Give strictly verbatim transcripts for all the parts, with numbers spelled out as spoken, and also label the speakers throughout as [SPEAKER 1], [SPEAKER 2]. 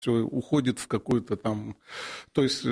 [SPEAKER 1] все уходит в какую-то там... То есть,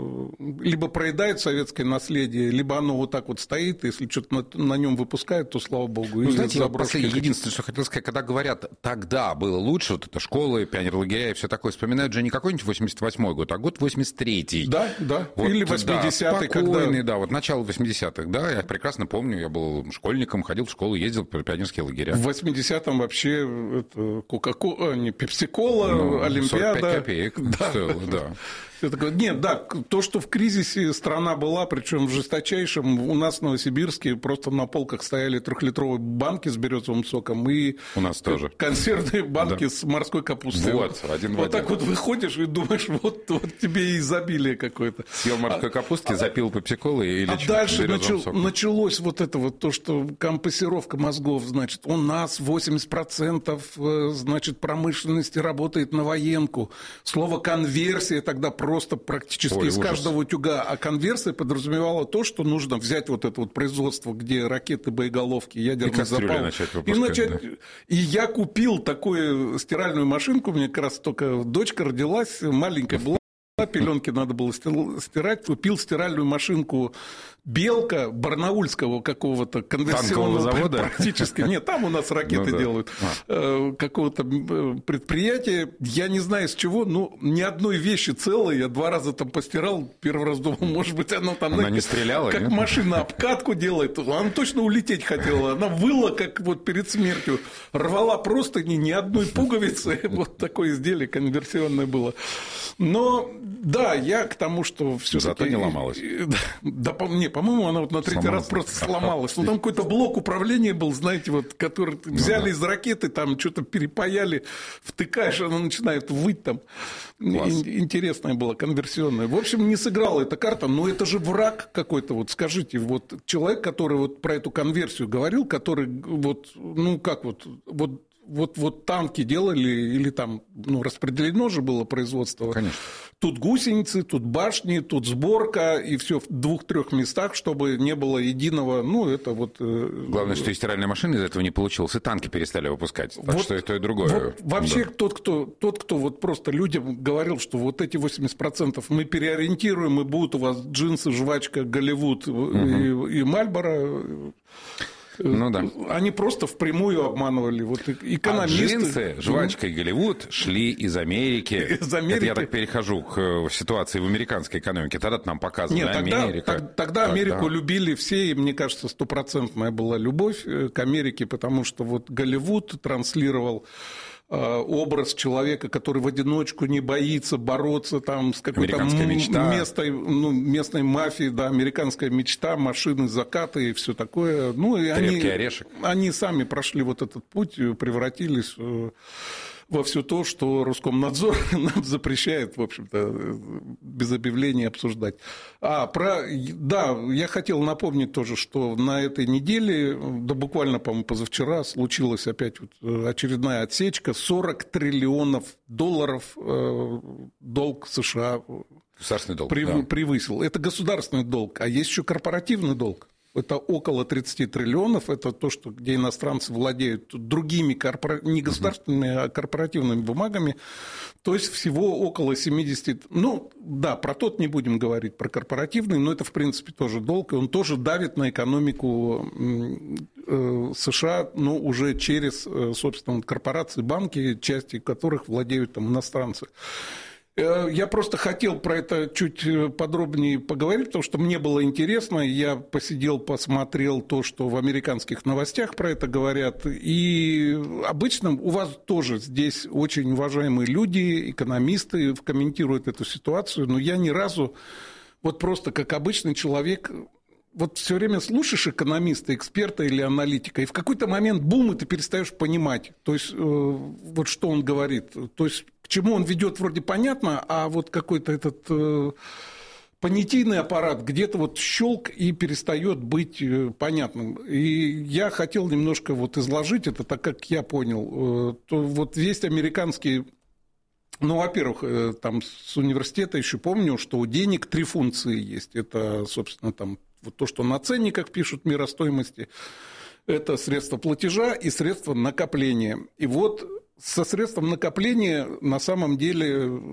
[SPEAKER 1] либо проедает советское наследие, либо оно вот так вот стоит, если что-то на, на нем выпускают, то слава богу.
[SPEAKER 2] Ну, знаете, я последнее, единственное, что хотел сказать, когда говорят, тогда было лучше, вот это школы, пионерлагеря и все такое, вспоминают же не какой-нибудь восемьдесят восьмой год, а год восемьдесят третий.
[SPEAKER 1] Да, да,
[SPEAKER 2] вот,
[SPEAKER 1] или восьмидесятый.
[SPEAKER 2] Да, спокойный, когда... да, вот начало восьмидесятых, да, я прекрасно помню, я был школьником, ходил в школу, ездил по пионерские лагеря.
[SPEAKER 1] В восьмидесятом вообще это Кока-Кола, не Пепси-Кола, ну, Олимпиада.
[SPEAKER 2] сорок пять копеек
[SPEAKER 1] да.
[SPEAKER 2] стоило, да.
[SPEAKER 1] Нет, да, то, что в кризисе страна была, причем в жесточайшем, у нас в Новосибирске просто на полках стояли трехлитровые банки с березовым соком и
[SPEAKER 2] у нас тоже
[SPEAKER 1] консервные банки да. с морской капустой.
[SPEAKER 2] Вот, один в
[SPEAKER 1] вот
[SPEAKER 2] один.
[SPEAKER 1] Так вот выходишь и думаешь, вот, вот тебе и изобилие какое-то.
[SPEAKER 2] Съел морской капустки, а, запил пепси-колы и
[SPEAKER 1] А дальше начал, началось вот это вот, то, что компассировка мозгов, значит, у нас восемьдесят процентов, значит, промышленности работает на военку. Слово «конверсия» тогда просто практически Ой, из ужас. каждого утюга. А конверсия подразумевала то, что нужно взять вот это вот производство, где ракеты, боеголовки, ядерный запал.
[SPEAKER 2] Начать
[SPEAKER 1] и начать...
[SPEAKER 2] Да.
[SPEAKER 1] И я купил такую стиральную машинку, у меня как раз только дочка родилась, маленькая была. Пеленки надо было стирать. Купил стиральную машинку «Белка» барнаульского какого-то конверсионного
[SPEAKER 2] завода?
[SPEAKER 1] Практически. Нет, там у нас ракеты ну, да. делают. А. Какого-то предприятия. Я не знаю с чего, но ни одной вещи целой. Я два раза там постирал. Первый раз думал, может быть, она там...
[SPEAKER 2] Она не стреляла,
[SPEAKER 1] Как
[SPEAKER 2] нет?
[SPEAKER 1] машина обкатку делает. Она точно улететь хотела. Она выла, как вот перед смертью. Рвала простыни, ни одной пуговицы. Вот такое изделие конверсионное было. Но... Да, я к тому, что все-таки...
[SPEAKER 2] Зато не ломалась.
[SPEAKER 1] Да, по мне, по-моему, она вот на третий сломалась. раз просто сломалась. Ну, там какой-то блок управления был, знаете, вот, который ну, взяли да. из ракеты, там что-то перепаяли, втыкаешь, она начинает выть там. Класс. Интересная была, конверсионная. В общем, не сыграла эта карта, но это же враг какой-то, вот скажите, вот человек, который вот про эту конверсию говорил, который вот, ну, как вот, вот Вот, вот танки делали, или там ну, распределено же было производство.
[SPEAKER 2] Конечно.
[SPEAKER 1] Тут гусеницы, тут башни, тут сборка, и все в двух-трех местах, чтобы не было единого. Ну, это вот.
[SPEAKER 2] Главное, что и стиральная машина из этого не получилась, и танки перестали выпускать. Так вот, что это и другое.
[SPEAKER 1] Вот вообще,
[SPEAKER 2] да.
[SPEAKER 1] тот, кто, тот, кто вот просто людям говорил, что вот эти восемьдесят процентов мы переориентируем, и будут у вас джинсы, жвачка, Голливуд угу. и, и Мальборо.
[SPEAKER 2] Ну да.
[SPEAKER 1] Они просто впрямую обманывали. Вот экономисты.
[SPEAKER 2] А джинсы, жвачка и Голливуд шли из Америки.
[SPEAKER 1] Из Америки.
[SPEAKER 2] Это я так перехожу к ситуации в американской экономике. Тогда нам показывали
[SPEAKER 1] Нет, тогда,
[SPEAKER 2] Америка.
[SPEAKER 1] Тогда, тогда Америку да. любили все, и мне кажется, стопроцентная была любовь к Америке, потому что вот Голливуд транслировал образ человека, который в одиночку не боится бороться там, с какой-то местной, ну, местной мафией, да, американская мечта, машины, закаты и все такое. Ну, и они,
[SPEAKER 2] орешек.
[SPEAKER 1] Они сами прошли вот этот путь, превратились во все то, что Роскомнадзор нам запрещает, в общем-то, без объявления обсуждать. А, про... Да, я хотел напомнить тоже, что на этой неделе, да буквально, по-моему, позавчера, случилась опять вот очередная отсечка, сорок триллионов долларов долг США
[SPEAKER 2] государственный долг,
[SPEAKER 1] прев...
[SPEAKER 2] да.
[SPEAKER 1] превысил. Это государственный долг, а есть еще корпоративный долг. Это около тридцать триллионов, это то, что, где иностранцы владеют другими, корпора... не государственными, а корпоративными бумагами, то есть всего около семьдесят, ну да, про тот не будем говорить, про корпоративный, но это в принципе тоже долг, и он тоже давит на экономику США, но уже через, собственно, корпорации, банки, части которых владеют там иностранцы. Я просто хотел про это чуть подробнее поговорить, потому что мне было интересно. Я посидел, посмотрел то, что в американских новостях про это говорят. И обычно у вас тоже здесь очень уважаемые люди, экономисты, комментируют эту ситуацию. Но я ни разу, вот просто как обычный человек... Вот все время слушаешь экономиста, эксперта или аналитика, и в какой-то момент бум, и ты перестаешь понимать, то есть, э, вот что он говорит. То есть, к чему он ведет, вроде понятно, а вот какой-то этот э, понятийный аппарат где-то вот щелк и перестает быть э, понятным. И я хотел немножко вот изложить это, так как я понял. Э, то вот весь американский... Ну, во-первых, там с университета еще помню, что у денег три функции есть. Это, собственно, там вот то, что на ценниках пишут миростоймости, это средства платежа и средства накопления. И вот со средством накопления на самом деле